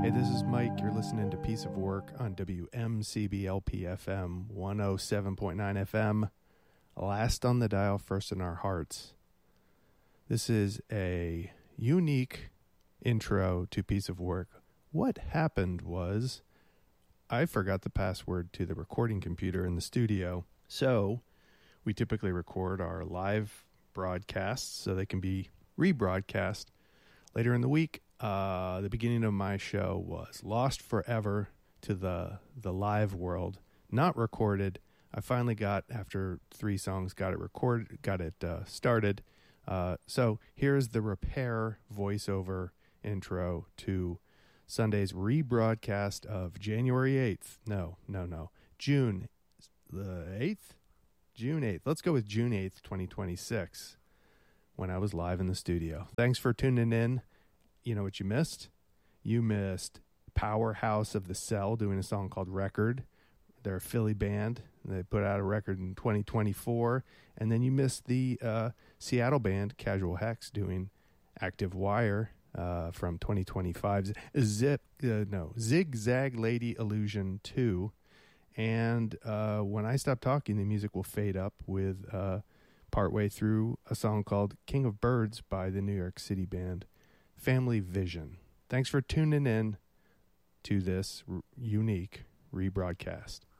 Hey, this is Mike. You're listening to Piece of Work on WMCBLP FM 107.9 FM. Last on the dial, first in our hearts. This is a unique intro to Piece of Work. What happened was I forgot the password to the recording computer in the studio. So we typically record our live broadcasts so they can be rebroadcast later in the week. The beginning of my show was lost forever to the live world, not recorded. I finally got, after 3 songs, got it recorded, got it started. So here's the repair voiceover intro to Sunday's rebroadcast of January 8th. No. June the 8th? June 8th. Let's go with June 8th, 2026, when I was live in the studio. Thanks for tuning in. You know what you missed? You missed Powerhouse of the Cell doing a song called Record. They're a Philly band. They put out a record in 2024. And then you missed the Seattle band Casual Hex doing Active Wire from 2025. Zigzag Lady Illusion 2. And when I stop talking, the music will fade up with partway through a song called King of Birds by the New York City band Family Vision. Thanks for tuning in to this unique rebroadcast.